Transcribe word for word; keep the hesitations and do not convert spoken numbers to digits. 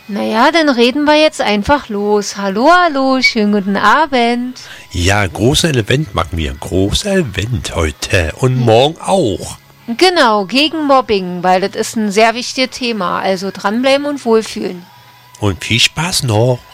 Naja, dann reden wir jetzt einfach los. Hallo, hallo, schönen guten Abend. Ja, großer Event machen wir. Großer Event heute und morgen auch. Genau, gegen Mobbing, weil das ist ein sehr wichtiges Thema. Also dranbleiben und wohlfühlen. Und viel Spaß noch.